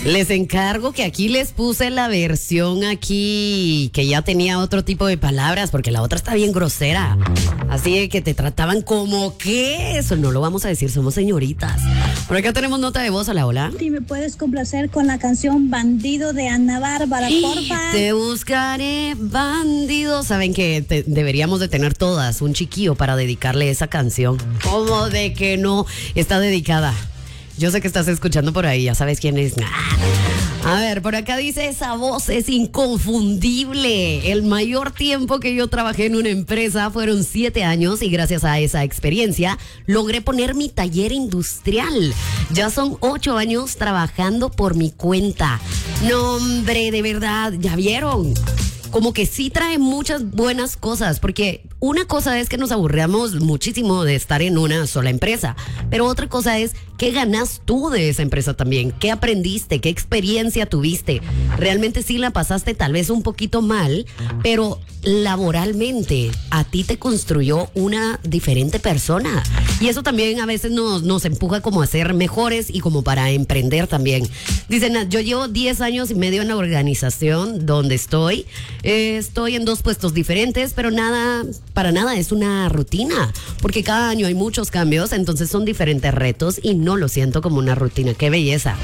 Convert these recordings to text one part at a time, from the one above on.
Les encargo que aquí les puse la versión aquí que ya tenía otro tipo de palabras porque la otra está bien grosera. Así de que te trataban como que eso no lo vamos a decir, somos señoritas. Por acá tenemos nota de voz. Hola, hola. Si me puedes complacer con la canción Bandido de Ana Bárbara, porfa. Te buscaré, bandido. Saben que deberíamos de tener todas un chiquillo para dedicarle esa canción. ¿Cómo de que no está dedicada? Yo sé que estás escuchando por ahí, ya sabes quién es. A ver, por acá dice, esa voz es inconfundible. El mayor tiempo que yo trabajé en una empresa fueron 7 años y gracias a esa experiencia logré poner mi taller industrial. Ya son 8 años trabajando por mi cuenta. No, hombre, de verdad, ¿ya vieron? Como que sí trae muchas buenas cosas, porque una cosa es que nos aburríamos muchísimo de estar en una sola empresa, pero otra cosa es qué ganas tú de esa empresa también, qué aprendiste, qué experiencia tuviste. Realmente sí la pasaste tal vez un poquito mal, pero laboralmente a ti te construyó una diferente persona. Y eso también a veces nos empuja como a ser mejores y como para emprender también. Dicen, yo llevo 10 años y medio en la organización donde estoy. Estoy en 2 puestos diferentes, pero para nada es una rutina, porque cada año hay muchos cambios, entonces son diferentes retos y no lo siento como una rutina. ¡Qué belleza!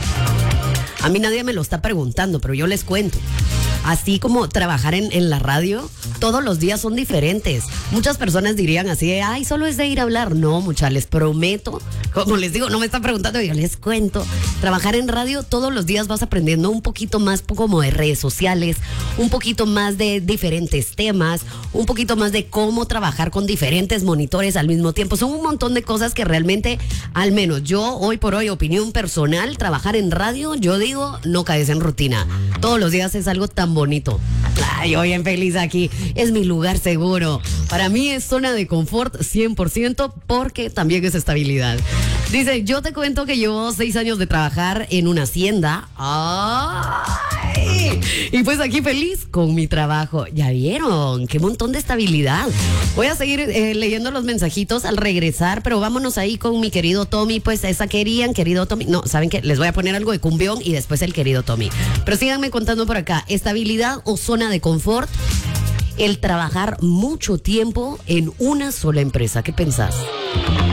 A mí nadie me lo está preguntando, pero yo les cuento. Así como trabajar en la radio, todos los días son diferentes. Muchas personas dirían así, ay, solo es de ir a hablar. No, muchachos, les prometo. Como les digo, no me están preguntando, yo les cuento. Trabajar en radio, todos los días vas aprendiendo un poquito más como de redes sociales, un poquito más de diferentes temas, un poquito más de cómo trabajar con diferentes monitores al mismo tiempo. Son un montón de cosas que realmente, al menos yo, hoy por hoy, opinión personal, trabajar en radio, yo digo, no caes en rutina. Todos los días es algo tan bonito. Ay, yo bien feliz aquí. Es mi lugar seguro. Para mí es zona de confort 100% porque también es estabilidad. Dice, yo te cuento que llevo 6 años de trabajar en una hacienda. ¡Ay! Y pues aquí feliz con mi trabajo. ¿Ya vieron? ¡Qué montón de estabilidad! Voy a seguir leyendo los mensajitos al regresar, pero vámonos ahí con mi querido Tommy. Pues esa querían, querido Tommy. No, ¿saben qué? Les voy a poner algo de cumbión y después el querido Tommy. Pero síganme contando por acá. ¿Estabilidad o zona de confort? El trabajar mucho tiempo en una sola empresa. ¿Qué pensás?